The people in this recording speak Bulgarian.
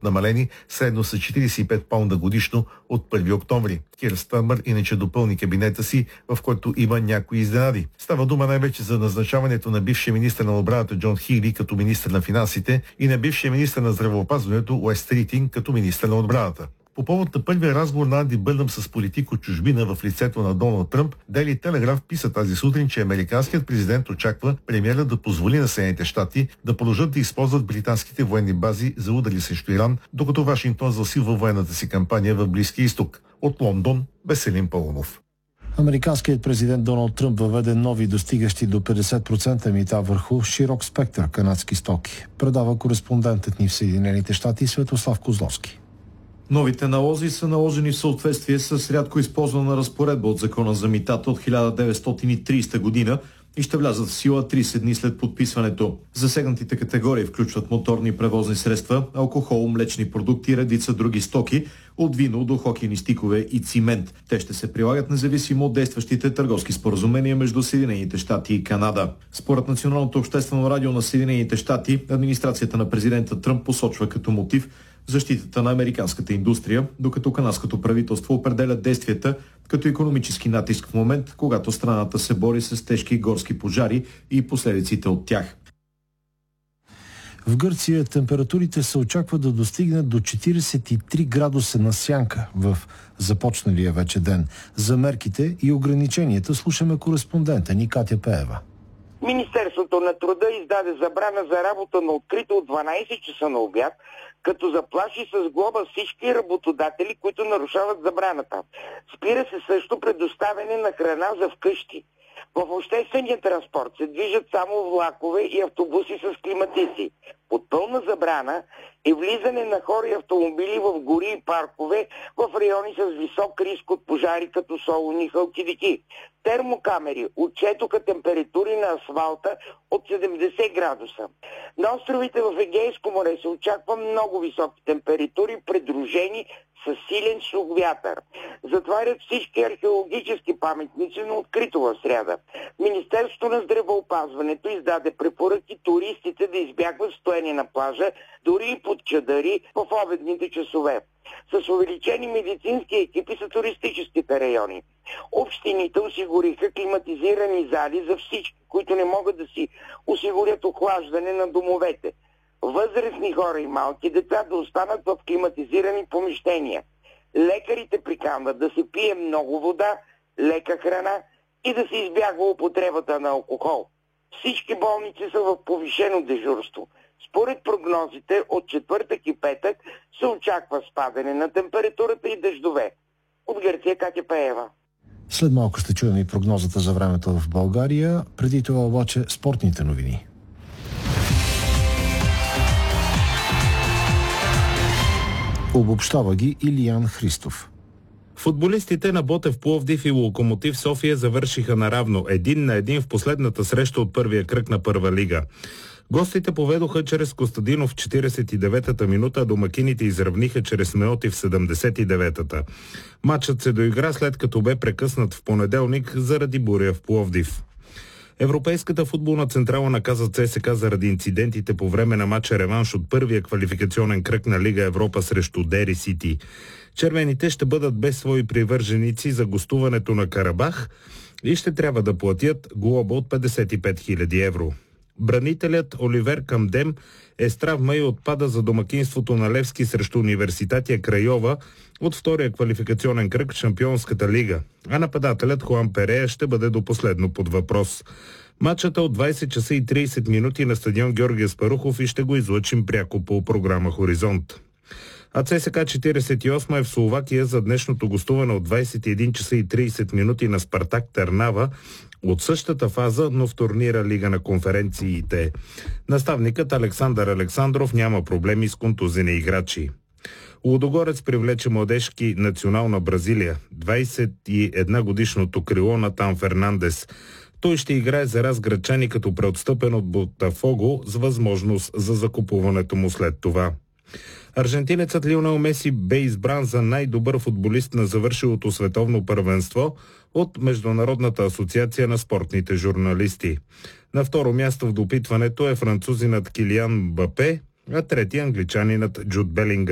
намалени средно с 45 паунда годишно от 1 октомври. Кир Стърмър иначе допълни кабинета си, в който има някои изненади. Става дума най-вече за назначаването на бившия министър на отбраната Джон Хили като министър на финансите и на бившия министър на здравеопазването Уест Ритинг като министър на отбраната. По повод на първия разговор на Анди Бърнъм с политик от чужбина в лицето на Доналд Тръмп, Дейли Телеграф писа тази сутрин, че американският президент очаква премиера да позволи на Съединените щати да продължат да използват британските военни бази за удари срещу Иран, докато Вашингтон засилва военната си кампания в Близкия изток. От Лондон, Веселин Паунов. Американският президент Доналд Тръмп въведе нови достигащи до 50% мита върху широк спектър канадски стоки. Предава кореспондентът ни в Съединените щати Светослав Козловски. Новите налози са наложени в съответствие с рядко използвана разпоредба от Закона за митата от 1930 година и ще влязат в сила 30 дни след подписването. Засегнатите категории включват моторни превозни средства, алкохол, млечни продукти и редица други стоки, от вино до хокейни стикове и цимент. Те ще се прилагат независимо от действащите търговски споразумения между Съединените щати и Канада. Според Националното обществено радио на Съединените щати, администрацията на президента Тръмп посочва като мотив защитата на американската индустрия, докато канадското правителство определя действията като икономически натиск в момент, когато страната се бори с тежки горски пожари и последиците от тях. В Гърция температурите се очаква да достигнат до 43 градуса на сянка в започналия вече ден. За мерките и ограниченията слушаме кореспондента ни Катя Пеева. Министерството на труда издаде забрана за работа на открито от 12 часа на обяд, като заплаши с глоба всички работодатели, които нарушават забраната. Спира се също предоставяне на храна за вкъщи. В обществения транспорт се движат само влакове и автобуси с климатици. Под пълна забрана е влизане на хора и автомобили в гори и паркове в райони с висок риск от пожари като Солун и Халкидики. Термокамери отчетоха температури на асфалта от 70 градуса. На островите в Егейско море се очаква много високи температури, придружени с силен сух вятър. Затварят всички археологически паметници на открито в сряда. Министерството на здравеопазването издаде препоръки туристите да избягват стоене на плажа, дори и под чадъри в обедните часове. С увеличени медицински екипи са туристическите райони. Общините осигуриха климатизирани зали за всички, които не могат да си осигурят охлаждане на домовете. Възрастни хора и малки деца да останат в климатизирани помещения. Лекарите приканват да се пие много вода, лека храна и да се избягва употребата на алкохол. Всички болници са в повишено дежурство. Според прогнозите от четвъртък и петък се очаква спадане на температурата и дъждове. От Гърция Катя Пеева. След малко ще чуем и прогнозата за времето в България. Преди това обаче спортните новини. Обобщава ги Илиян Христов. Футболистите на Ботев Пловдив и Локомотив София завършиха наравно 1-1 в последната среща от първия кръг на първа лига. Гостите поведоха чрез Костадинов в 49-та минута, а домакините изравниха чрез Меоти в 79-та. Матчът се доигра след като бе прекъснат в понеделник заради буря в Пловдив. Европейската футболна централа наказа ЦСКА заради инцидентите по време на матча реванш от първия квалификационен кръг на Лига Европа срещу Дери Сити. Червените ще бъдат без свои привърженици за гостуването на Карабах и ще трябва да платят глоба от 55 000 евро. Бранителят Оливер Камдем е с травма и отпада за домакинството на Левски срещу Университатия Крайова от втория квалификационен кръг в Шампионската лига, а нападателят Хуан Перея ще бъде до последно под въпрос. Матчът е от 20 часа и 30 минути на стадион Георги Аспарухов и ще го излъчим пряко по програма Хоризонт. А ЦСКА 48 е в Словакия за днешното гостуване от 21 часа и 30 минути на Спартак Търнава от същата фаза, но в турнира Лига на конференциите. Наставникът Александър Александров няма проблеми с контузени играчи. Лудогорец привлече младежки национал на Бразилия, 21-годишното крило Натан Фернандес. Той ще играе за разграчани като преотстъпен от Ботафого с възможност за закупуването му след това. Аржентинецът Лионел Меси бе избран за най-добър футболист на завършилото световно първенство от Международната асоциация на спортните журналисти. На второ място в допитването е французинът Килиан Мбапе, а трети англичанинът Джуд Белингъм.